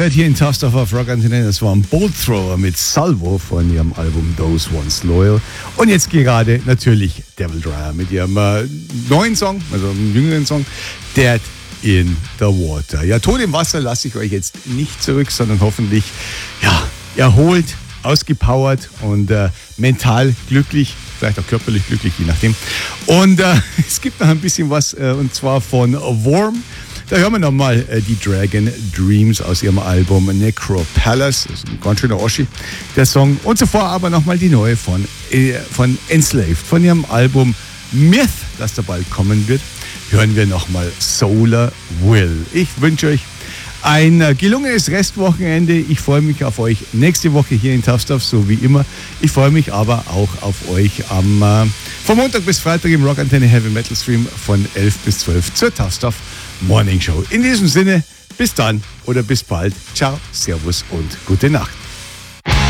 gehört hier in Tough Stuff auf Rock Antenne. Das war ein Bolt Thrower mit Salvo von ihrem Album Those Once Loyal. Und jetzt gerade natürlich Devil Dryer mit ihrem neuen Song, also einem jüngeren Song, Dead in the Water. Ja, Tod im Wasser lasse ich euch jetzt nicht zurück, sondern hoffentlich erholt, ausgepowert und mental glücklich, vielleicht auch körperlich glücklich, je nachdem. Und es gibt noch ein bisschen was, und zwar von Worm. Da hören wir nochmal die Dragon Dreams aus ihrem Album Necro Palace. Das ist ein ganz schöner Oschi, der Song. Und zuvor aber nochmal die neue von Enslaved. Von ihrem Album Myth, das da bald kommen wird, hören wir nochmal Solar Will. Ich wünsche euch ein gelungenes Restwochenende. Ich freue mich auf euch nächste Woche hier in Tough Stuff, so wie immer. Ich freue mich aber auch auf euch von Montag bis Freitag im Rock Antenne Heavy Metal Stream von 11 bis 12 zur Tough Stuff Morning Show. In diesem Sinne, bis dann oder bis bald. Ciao, Servus und gute Nacht.